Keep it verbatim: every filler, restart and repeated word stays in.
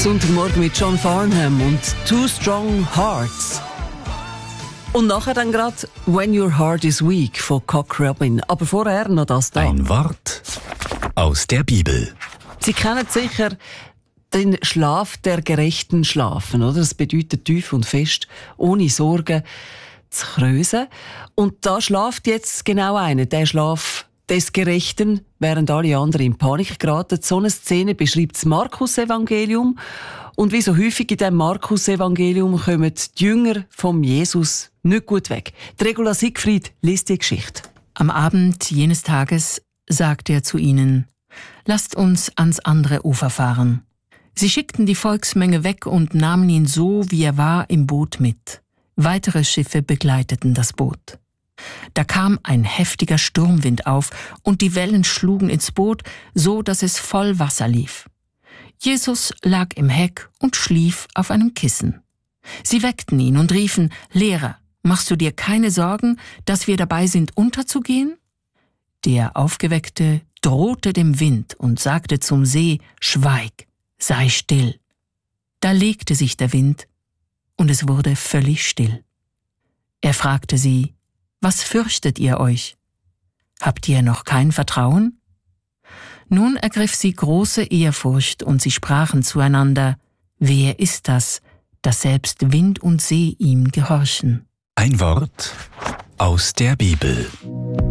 Sonntagmorgen mit John Farnham und Two Strong Hearts. Und nachher dann gerade When Your Heart is Weak von Cock Robin. Aber vorher noch das da. Ein Wort aus der Bibel. Sie kennen sicher den Schlaf der Gerechten schlafen, oder? Das bedeutet tief und fest, ohne Sorgen zu krösen. Und da schlaft jetzt genau einer, der Schlaf des Gerechten, während alle anderen in Panik geraten. So eine Szene beschreibt das Markus-Evangelium. Und wie so häufig in diesem Markus-Evangelium kommen die Jünger von Jesus nicht gut weg. Die Regula Siegfried liest die Geschichte. Am Abend jenes Tages sagte er zu ihnen: Lasst uns ans andere Ufer fahren. Sie schickten die Volksmenge weg und nahmen ihn so, wie er war, im Boot mit. Weitere Schiffe begleiteten das Boot. Da kam ein heftiger Sturmwind auf und die Wellen schlugen ins Boot, so dass es voll Wasser lief. Jesus lag im Heck und schlief auf einem Kissen. Sie weckten ihn und riefen: Lehrer, machst du dir keine Sorgen, dass wir dabei sind, unterzugehen? Der Aufgeweckte drohte dem Wind und sagte zum See: Schweig, sei still. Da legte sich der Wind und es wurde völlig still. Er fragte sie: Was fürchtet ihr euch? Habt ihr noch kein Vertrauen? Nun ergriff sie große Ehrfurcht und sie sprachen zueinander: Wer ist das, dass selbst Wind und See ihm gehorchen? Ein Wort aus der Bibel.